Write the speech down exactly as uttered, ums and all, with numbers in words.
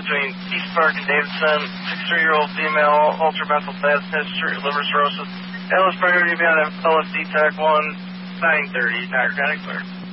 between East Park and Davidson. sixty-three-year-old female, ultramethyl fast history, liver cirrhosis. L S priority to be on L S D TAC one, nine thirty, narcotic clear.